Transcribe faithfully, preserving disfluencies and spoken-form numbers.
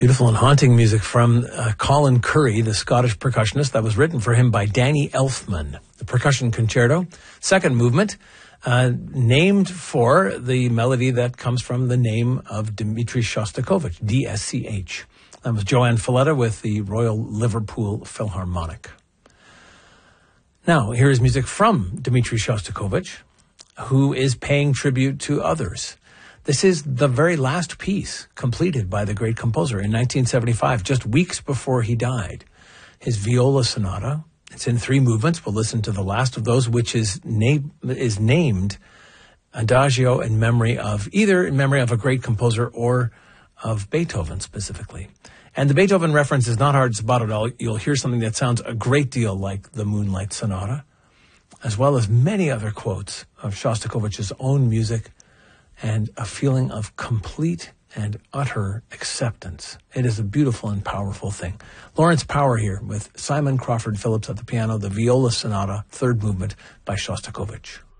Beautiful and haunting music from uh, Colin Currie, the Scottish percussionist. That was written for him by Danny Elfman. The Percussion Concerto, second movement, uh, named for the melody that comes from the name of Dmitri Shostakovich, D S C H. That was Joanne Falletta with the Royal Liverpool Philharmonic. Now, here is music from Dmitri Shostakovich, who is paying tribute to others. This is the very last piece completed by the great composer in nineteen seventy-five, just weeks before he died. His viola sonata. It's in three movements. We'll listen to the last of those, which is, na- is named Adagio in memory of, either in memory of a great composer or of Beethoven specifically. And the Beethoven reference is not hard to spot at all. You'll hear something that sounds a great deal like the Moonlight Sonata, as well as many other quotes of Shostakovich's own music, and a feeling of complete and utter acceptance. It is a beautiful and powerful thing. Lawrence Power here with Simon Crawford Phillips at the piano, the Viola Sonata, third movement by Shostakovich.